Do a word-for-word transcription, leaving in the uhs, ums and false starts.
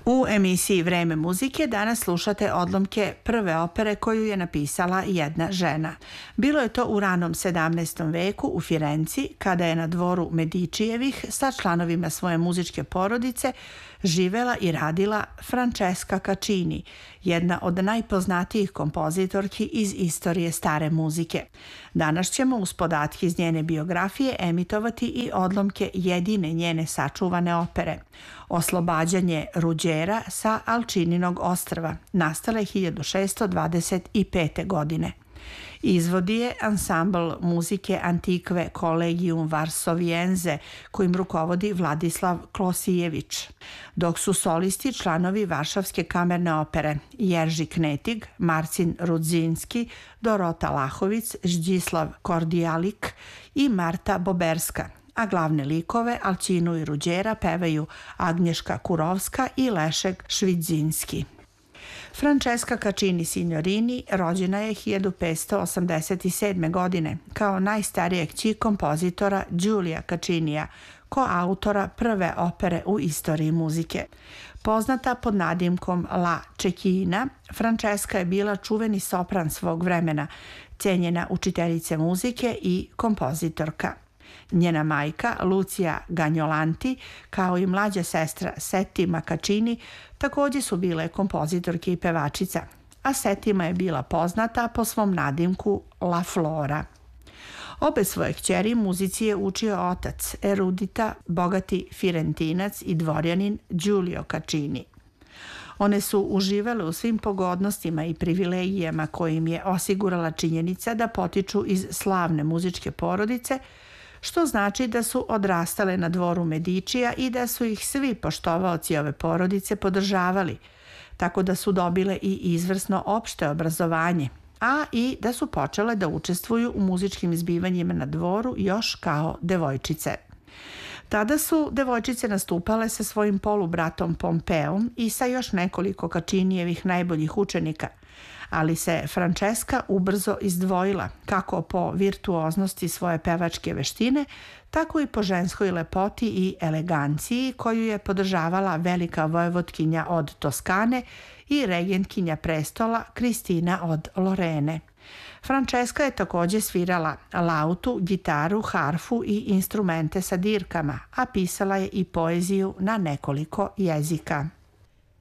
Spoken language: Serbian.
U emisiji Vreme muzike danas slušate odlomke prve opere koju je napisala jedna žena. Bilo je to u ranom sedamnaestom veku u Firenci, kada je na dvoru Medičijevih sa članovima svoje muzičke porodice živela i radila Francesca Caccini, jedna od najpoznatijih kompozitorki iz istorije stare muzike. Danas ćemo uz podatke iz njene biografije emitovati i odlomke jedine njene sačuvane opere Oslobađanje Ruđera sa Alčininog ostrva, nastale hiljadu šessto dvadeset pete. godine. Izvodi je ansambl muzike Antikve Collegium Varsoviense, kojim rukovodi Vladislav Klosijević, dok su solisti članovi Varšavske kamerne opere Jerži Knetig, Marcin Rudzinski, Dorota Lahovic, Žđislav Kordijalik i Marta Boberska, a glavne likove Alčinu i Ruđera pevaju Agnješka Kurovska i Lešek Švidzinski. Francesca Caccini Signorini rođena je hiljadu petsto osamdeset sedme. godine kao najstarija kći kompozitora Giulia Caccinija, koautora prve opere u istoriji muzike. Poznata pod nadimkom La Cecchina, Francesca je bila čuveni sopran svog vremena, cenjena učiteljica muzike i kompozitorka. Njena majka, Lucia Gagnolanti, kao i mlađa sestra Settima Caccini, također su bile kompozitorke i pevačica, a Settima je bila poznata po svom nadimku La Flora. Obe svoje kćeri muzici je učio otac, erudita, bogati Firentinac i dvorjanin Giulio Caccini. One su uživale u svim pogodnostima i privilegijama kojim je osigurala činjenica da potiču iz slavne muzičke porodice, što znači da su odrastale na dvoru Medičija i da su ih svi poštovaoci ove porodice podržavali, tako da su dobile i izvrsno opšte obrazovanje, a i da su počele da učestvuju u muzičkim izbivanjima na dvoru još kao devojčice. Tada su devojčice nastupale sa svojim polubratom Pompeom i sa još nekoliko Caccinijevih najboljih učenika, ali se Francesca ubrzo izdvojila kako po virtuoznosti svoje pevačke veštine, tako i po ženskoj lepoti i eleganciji koju je podržavala velika vojvodkinja od Toskane i regentkinja prestola Kristina od Lorene. Francesca je također svirala lautu, gitaru, harfu i instrumente sa dirkama, a pisala je i poeziju na nekoliko jezika.